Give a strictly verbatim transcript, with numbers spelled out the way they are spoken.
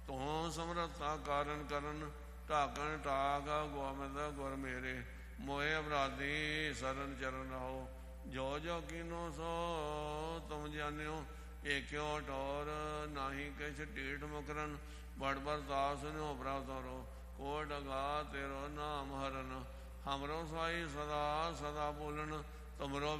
ਤੂੰ ਸਮਰੱਥਾ ਕਾਰਨ ਕਰਨ ਢਾਕਣ ਢਾਕ ਗੋਬਿੰਦ ਗੁਰ ਮੇਰੇ ਮੋਏ ਅਪਰਾਧੀ ਸਰਨ ਚਰਨ ਰਹੋ ਜੋ ਜੋ ਕੀਨੋ ਸੋ ਤੁਮ ਜਾਣਿਓ ਏਕਿਓ ਟੋਰ ਨਾਹੀ ਕਿਛ ਢੀਠ ਮੁਕਰਨ ਬੜ ਬਰਦਾਸ ਨਿਓ ਪ੍ਰਾਪਤ ਰੋ ਕੋਟ ਗਾ ਤੇਰੋ ਨਾਮ ਹਰਨ ਹਮਰੋ ਸਾਈ ਸਦਾ ਸਦਾ ਬੋਲਣ ਤੁਮਰੋ